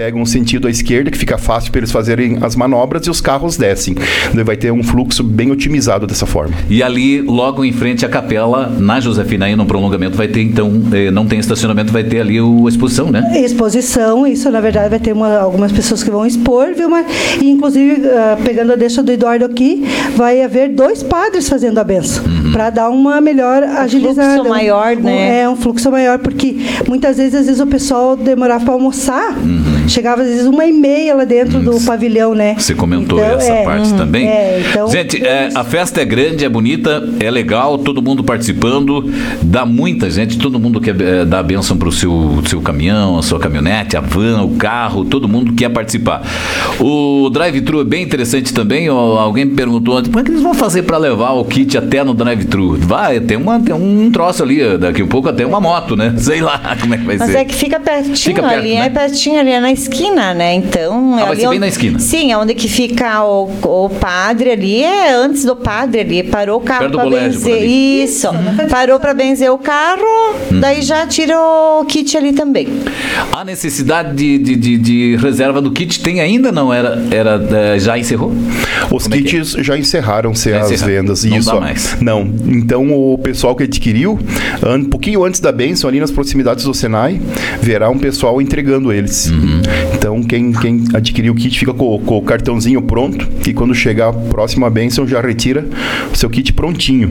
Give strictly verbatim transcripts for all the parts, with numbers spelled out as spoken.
pegam um sentido à esquerda, que fica fácil para eles fazerem as manobras, e os carros descem. Daí vai ter um fluxo bem otimizado dessa forma. E ali, logo em frente à capela, na Josefina, no prolongamento, vai ter, então, eh, não tem estacionamento, vai ter ali a exposição, né? Exposição, isso, na verdade, vai ter uma, algumas pessoas que vão expor, viu? Mas, e, inclusive, uh, pegando a deixa do Eduardo aqui, vai haver dois padres fazendo a benção, uhum. para dar uma melhor agilizada. Um fluxo maior, né? É, um fluxo maior, porque muitas vezes, às vezes, o pessoal demorava para almoçar, uhum. chegava, às vezes, uma e meia lá dentro uhum. do pavilhão, né? Você comentou então, essa é, parte uhum. também. É, então, gente, é, a festa é grande, é bonita, é legal, todo mundo participando, dá muita gente, todo mundo quer é, dar a bênção para o seu, seu caminhão, a sua caminhonete, a van, o carro, todo mundo quer participar. O drive-thru é bem interessante também. Alguém me perguntou, como é que eles vão fazer para levar o kit até no drive-thru? Vai, tem, uma, tem um troço ali, daqui a pouco até uma moto, né? Sei lá como é que vai Mas ser. Mas é que fica pertinho fica perto, ali, né? é pertinho ali, é na esquina, né? Então... Ah, é vai ali ser onde, bem na esquina. Sim, onde que fica o, o padre ali, é antes do padre ali, parou o carro para benzer. Isso, uhum. parou para benzer o carro, uhum. daí já tira o kit ali também. A necessidade de, de, de, de reserva do kit tem ainda, não? Era, era, já encerrou? Os Como kits é é? já encerraram-se já as encerraram. vendas. Não Isso, dá mais. Não. Então, o pessoal que adquiriu, um pouquinho antes da bênção, ali nas proximidades do Senai, verá um pessoal entregando eles. Uhum. Então, quem, quem adquiriu o kit fica com, com o cartãozinho pronto, e quando chegar a próxima bênção, já retira o seu kit prontinho.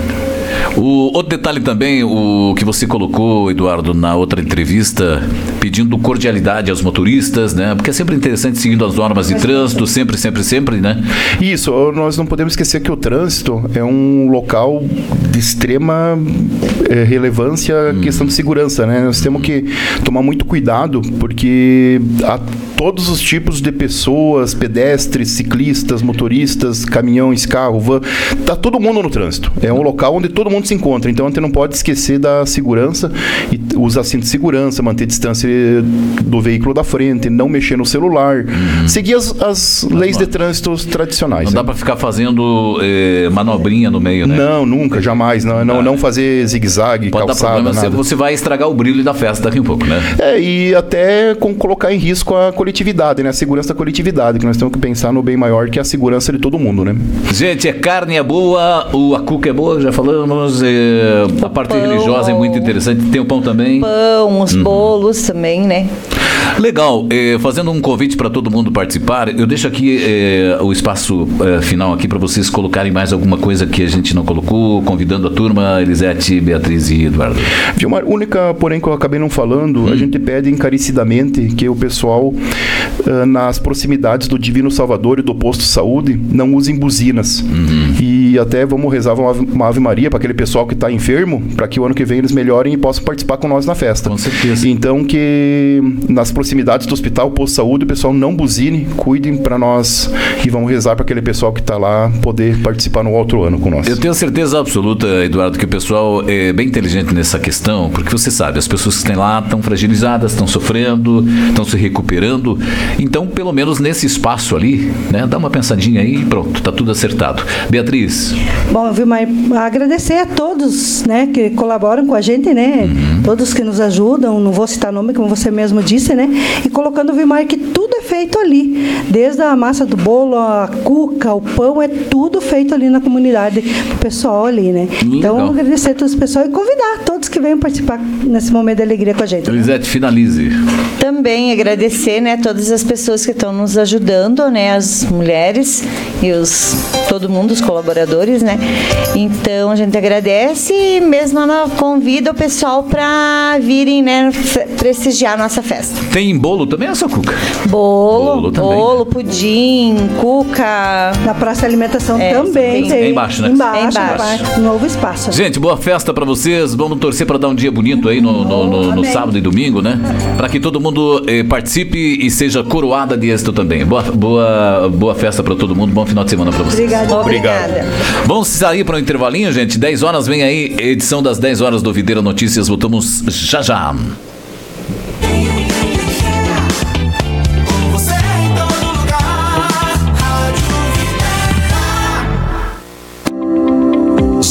O outro detalhe também, o que você colocou, Eduardo, na outra entrevista, pedindo cordialidade aos motoristas, né? Porque é sempre interessante seguindo as normas de trânsito, sempre, sempre, sempre, né? Isso, nós não podemos esquecer que o trânsito é um local de extrema é, relevância, hum. questão de segurança, né? Nós temos que tomar muito cuidado, porque há todos os tipos de pessoas, pedestres, ciclistas, motoristas, caminhões, carro, van, tá todo mundo no trânsito. É um local onde todo mundo se encontra, então a gente não pode esquecer da segurança e usar cinto de segurança, manter distância do veículo da frente, não mexer no celular, uhum. seguir as, as leis de trânsito tradicionais. Não né? dá para ficar fazendo eh, manobrinha no meio, né? Não, nunca, jamais. Não, não, não fazer zigue-zague, pode calçada, dar problema, nada. Você vai estragar o brilho da festa daqui a pouco, né? É, e até com colocar em risco a coletividade, né? A segurança da coletividade, que nós temos que pensar no bem maior, que é a segurança de todo mundo, né? Gente, a carne é boa, o, a cuca é boa, já falamos, é, a parte pão, religiosa é muito interessante, tem o pão também. Pão, os uhum. bolos também, né? Legal, é, fazendo um convite para todo mundo participar, eu deixo aqui é, o espaço é, final aqui para vocês colocarem mais alguma coisa que a gente não colocou, convidando a turma, Elisete, Beatriz e Eduardo. Vilmar, única, porém, que eu acabei não falando, hum. a gente pede encarecidamente que o pessoal, uh, nas proximidades do Divino Salvador e do posto de saúde, não usem buzinas. Uhum. E até vamos rezar uma Ave, uma Ave Maria para aquele pessoal que está enfermo, para que o ano que vem eles melhorem e possam participar com nós na festa. Com certeza. Então, que nas proximidades do hospital, posto de saúde, o pessoal não buzine, cuidem para nós e vamos rezar para aquele pessoal que está lá poder participar no outro ano com nós. Eu tenho certeza absoluta, Eduardo, que o pessoal é bem inteligente nessa questão, porque você sabe, as pessoas que estão lá estão fragilizadas, estão sofrendo, estão se recuperando, então pelo menos nesse espaço ali, né, dá uma pensadinha aí e pronto, está tudo acertado. Beatriz. Bom, Vilmar, agradecer a todos, né, que colaboram com a gente, né, uhum. todos que nos ajudam, não vou citar nome, como você mesmo disse, né, e colocando, Vilmar, que tudo é feito ali, desde a massa do bolo, a cuca, o pão, é tudo feito ali na comunidade, pro pessoal ali, né. Legal. Então, agradecer a todos os pessoal e convidar todos que venham participar nesse momento de alegria com a gente. Elisete, né? Finalize. Também agradecer, né, todas as pessoas que estão nos ajudando, né, as mulheres e os, todo mundo, os colaboradores, né. Então, a gente agradece e mesmo convida o pessoal para virem, né, prestigiar a nossa festa. Tem bolo também, essa cuca? Bolo, bolo, bolo, pudim, cuca. Na praça de alimentação é, também tem. É embaixo, né? Embaixo, é embaixo. embaixo. Novo espaço. Gente, boa festa pra vocês. Vamos torcer pra dar um dia bonito aí no, no, no, no sábado e domingo, né? Pra que todo mundo eh, participe e seja coroada de êxito também. Boa, boa, boa festa pra todo mundo. Bom final de semana pra vocês. Obrigada. Obrigada. Vamos sair para um intervalinho, gente. dez horas, vem aí, edição das dez horas do Videira Notícias. Voltamos já já.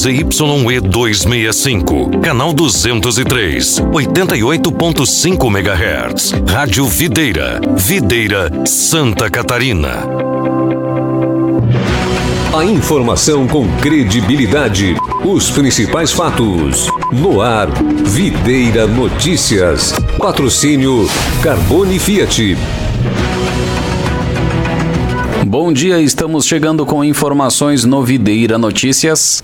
Z Y E duzentos e sessenta e cinco, canal duzentos e três, oitenta e oito ponto cinco megahertz. Rádio Videira, Videira, Santa Catarina. A informação com credibilidade, os principais fatos. No ar, Videira Notícias. Patrocínio Carbone Fiat. Bom dia, estamos chegando com informações no Videira Notícias.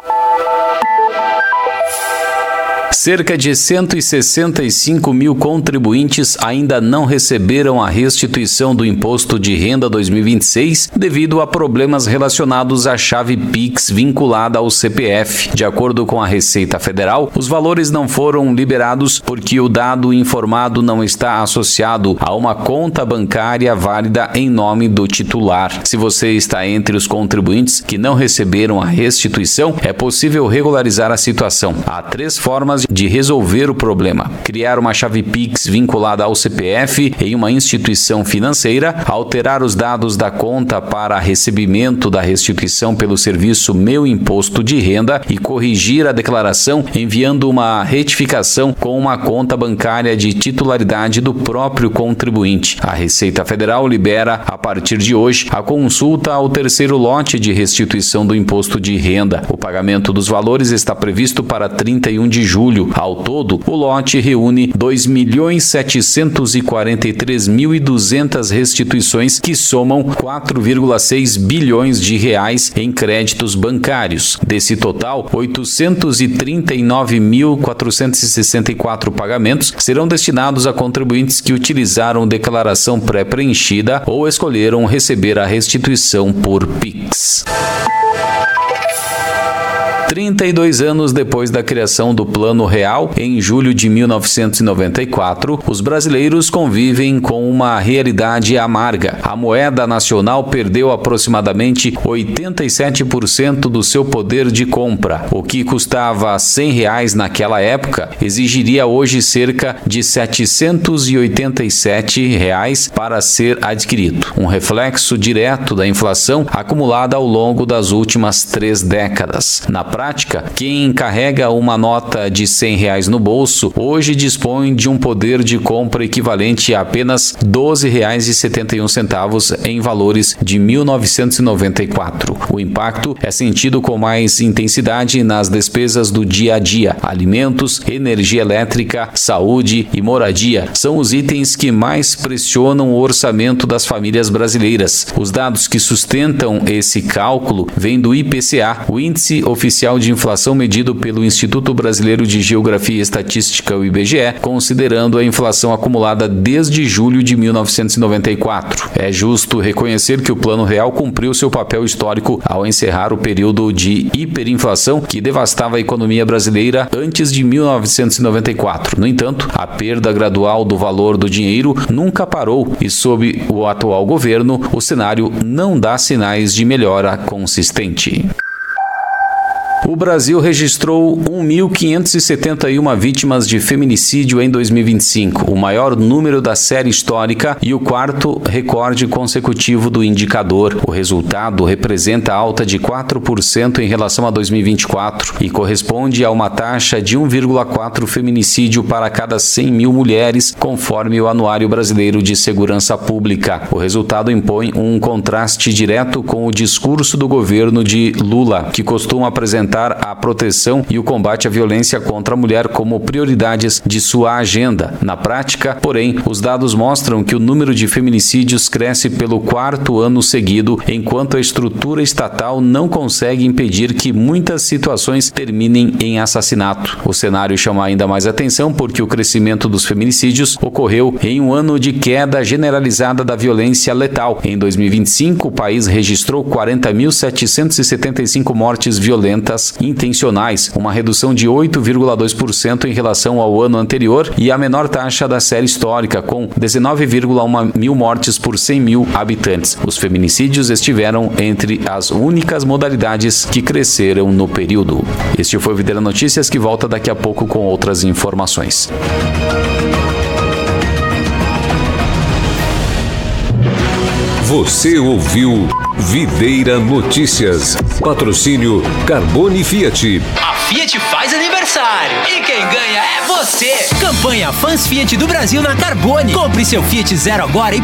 Cerca de cento e sessenta e cinco mil contribuintes ainda não receberam a restituição do Imposto de Renda dois mil e vinte e seis devido a problemas relacionados à chave Pix vinculada ao C P F. De acordo com a Receita Federal, os valores não foram liberados porque o dado informado não está associado a uma conta bancária válida em nome do titular. Se você está entre os contribuintes que não receberam a restituição, é possível regularizar a situação. Há três formas de resolver o problema: criar uma chave Pix vinculada ao C P F em uma instituição financeira, alterar os dados da conta para recebimento da restituição pelo serviço Meu Imposto de Renda e corrigir a declaração enviando uma retificação com uma conta bancária de titularidade do próprio contribuinte. A Receita Federal libera, a partir de hoje, a consulta ao terceiro lote de restituição do Imposto de Renda. O pagamento dos valores está previsto para trinta e um de julho. Ao todo, o lote reúne dois milhões setecentos e quarenta e três mil e duzentas restituições que somam quatro vírgula seis bilhões de reais em créditos bancários. Desse total, oitocentos e trinta e nove mil quatrocentos e sessenta e quatro pagamentos serão destinados a contribuintes que utilizaram declaração pré-preenchida ou escolheram receber a restituição por Pix. trinta e dois anos depois da criação do Plano Real, em julho de mil novecentos e noventa e quatro, os brasileiros convivem com uma realidade amarga. A moeda nacional perdeu aproximadamente oitenta e sete por cento do seu poder de compra. O que custava cem reais naquela época exigiria hoje cerca de setecentos e oitenta e sete reais para ser adquirido. Um reflexo direto da inflação acumulada ao longo das últimas três décadas. Na prática, quem carrega uma nota de cem reais no bolso hoje dispõe de um poder de compra equivalente a apenas doze reais e setenta e um centavos em valores de mil novecentos e noventa e quatro. O impacto é sentido com mais intensidade nas despesas do dia a dia. Alimentos, energia elétrica, saúde e moradia são os itens que mais pressionam o orçamento das famílias brasileiras. Os dados que sustentam esse cálculo vêm do I P C A, o Índice Oficial de Inflação medido pelo Instituto Brasileiro de Geografia e Estatística, o I B G E, considerando a inflação acumulada desde julho de mil novecentos e noventa e quatro. É justo reconhecer que o Plano Real cumpriu seu papel histórico ao encerrar o período de hiperinflação que devastava a economia brasileira antes de mil novecentos e noventa e quatro. No entanto, a perda gradual do valor do dinheiro nunca parou e, sob o atual governo, o cenário não dá sinais de melhora consistente. O Brasil registrou um mil quinhentas e setenta e uma vítimas de feminicídio em dois mil e vinte e cinco, o maior número da série histórica e o quarto recorde consecutivo do indicador. O resultado representa alta de quatro por cento em relação a dois mil e vinte e quatro e corresponde a uma taxa de um vírgula quatro feminicídio para cada cem mil mulheres, conforme o Anuário Brasileiro de Segurança Pública. O resultado impõe um contraste direto com o discurso do governo de Lula, que costuma apresentar a proteção e o combate à violência contra a mulher como prioridades de sua agenda. Na prática, porém, os dados mostram que o número de feminicídios cresce pelo quarto ano seguido, enquanto a estrutura estatal não consegue impedir que muitas situações terminem em assassinato. O cenário chama ainda mais atenção porque o crescimento dos feminicídios ocorreu em um ano de queda generalizada da violência letal. Em dois mil e vinte e cinco, o país registrou quarenta mil setecentos e setenta e cinco mortes violentas intencionais, uma redução de oito vírgula dois por cento em relação ao ano anterior e a menor taxa da série histórica, com dezenove vírgula um mil mortes por cem mil habitantes. Os feminicídios estiveram entre as únicas modalidades que cresceram no período. Este foi o Videira Notícias, que volta daqui a pouco com outras informações. Você ouviu Videira Notícias. Patrocínio Carbone Fiat. A Fiat faz aniversário e quem ganha é você. Campanha Fãs Fiat do Brasil na Carbone. Compre seu Fiat Zero agora e